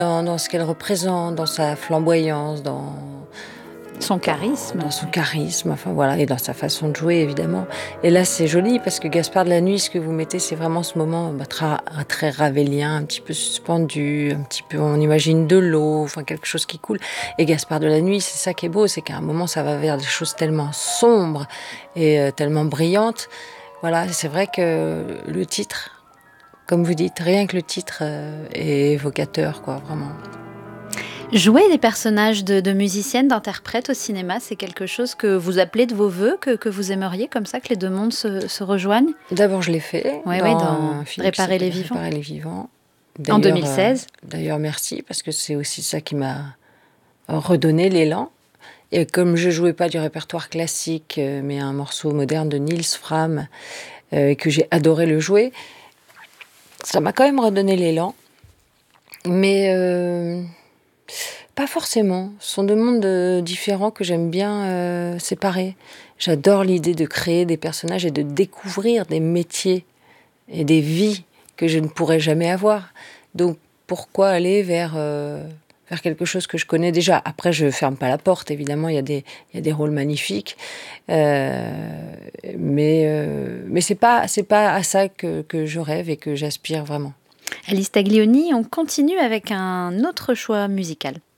dans ce qu'elle représente, dans sa flamboyance, Son charisme. dans son charisme, enfin voilà, et dans sa façon de jouer évidemment. Et là c'est joli parce que Gaspard de la Nuit, ce que vous mettez, c'est vraiment ce moment très ravélien, un petit peu suspendu, un petit peu, on imagine de l'eau, enfin quelque chose qui coule. Et Gaspard de la Nuit, c'est ça qui est beau, c'est qu'à un moment ça va vers des choses tellement sombres et tellement brillantes. Voilà, c'est vrai que le titre, comme vous dites, rien que le titre est évocateur, quoi, vraiment. Jouer des personnages de musiciennes, d'interprètes au cinéma, c'est quelque chose que vous appelez de vos voeux, que vous aimeriez, comme ça, que les deux mondes se rejoignent? D'abord, je l'ai fait Oui, dans dans un film qui Réparer les s'appelle vivants. Réparer les vivants. En D'ailleurs, 2016. d'ailleurs, merci, parce que c'est aussi ça qui m'a redonné l'élan. Et comme je jouais pas du répertoire classique, mais un morceau moderne de Niels Frahm, que j'ai adoré le jouer, ça m'a quand même redonné l'élan. Mais pas forcément. Ce sont deux mondes différents que j'aime bien séparer. J'adore l'idée de créer des personnages et de découvrir des métiers et des vies que je ne pourrais jamais avoir. Donc pourquoi aller vers quelque chose que je connais déjà? Après, je ferme pas la porte, évidemment, il y a des rôles magnifiques. Mais c'est pas à ça que je rêve et que j'aspire vraiment. Alice Taglioni, on continue avec un autre choix musical.